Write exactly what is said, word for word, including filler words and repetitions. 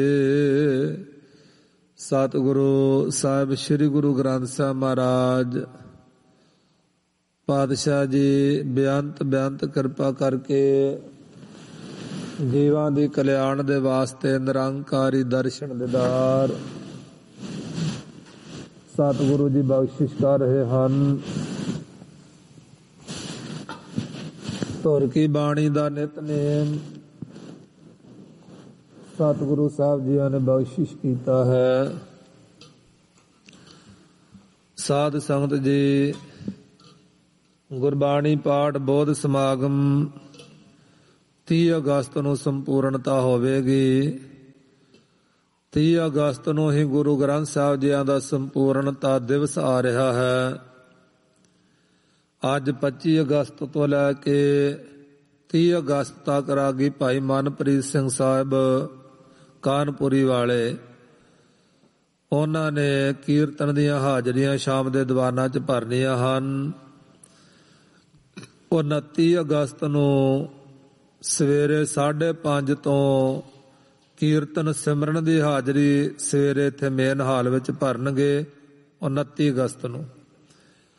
ਸਤਿਗੁਰੂ ਸਾਹਿਬ ਸ੍ਰੀ ਗੁਰੂ ਗ੍ਰੰਥ ਸਾਹਿਬ ਮਹਾਰਾਜ ਪਾਤਸ਼ਾਹ ਜੀ ਬੇਅੰਤ ਬੇਅੰਤ ਕਿਰਪਾ ਕਰਕੇ ਜੀਵਾਂ ਦੇ ਕਲਿਆਣ ਦੇ ਵਾਸਤੇ ਨਿਰੰਕਾਰੀ ਦਰਸ਼ਨ ਦੀਦਾਰ ਸਤਿਗੁਰੂ ਜੀ ਬਖਸ਼ਿਸ਼ ਕਰ ਰਹੇ ਹਨ। ਧੁਰ ਕੀ ਬਾਣੀ ਦਾ ਨਿਤਨੇਮ ਸਤਿਗੁਰੂ ਸਾਹਿਬ ਜੀਆਂ ਨੇ ਬਖਸ਼ਿਸ਼ ਕੀਤਾ ਹੈ। ਸਾਧ ਸੰਗਤ ਜੀ, ਗੁਰਬਾਣੀ ਪਾਠ ਬੋਧ ਸਮਾਗਮ ਤੀਹ ਅਗਸਤ ਨੂੰ ਸੰਪੂਰਨਤਾ ਹੋਵੇਗੀ। ਤੀਹ ਅਗਸਤ ਨੂੰ ਹੀ ਗੁਰੂ ਗ੍ਰੰਥ ਸਾਹਿਬ ਜੀਆਂ ਦਾ ਸੰਪੂਰਨਤਾ ਦਿਵਸ ਆ ਰਿਹਾ ਹੈ। ਅੱਜ ਪੱਚੀ ਅਗਸਤ ਤੋਂ ਲੈ ਕੇ ਤੀਹ ਅਗਸਤ ਤੱਕ ਰਾਗੀ ਭਾਈ ਮਨਪ੍ਰੀਤ ਸਿੰਘ ਸਾਹਿਬ ਕਾਨਪੁਰੀ ਵਾਲੇ, ਉਹਨਾਂ ਨੇ ਕੀਰਤਨ ਦੀਆਂ ਹਾਜ਼ਰੀਆਂ ਸ਼ਾਮ ਦੇ ਦੀਵਾਨਾਂ 'ਚ ਭਰਨੀਆਂ ਹਨ। ਉਨੱਤੀ ਅਗਸਤ ਨੂੰ ਸਵੇਰੇ ਸਾਢੇ ਪੰਜ ਤੋਂ ਕੀਰਤਨ ਸਿਮਰਨ ਦੀ ਹਾਜ਼ਰੀ ਸਵੇਰੇ ਇੱਥੇ ਮੇਨ ਹਾਲ ਵਿੱਚ ਭਰਨਗੇ। ਉਨੱਤੀ ਅਗਸਤ ਨੂੰ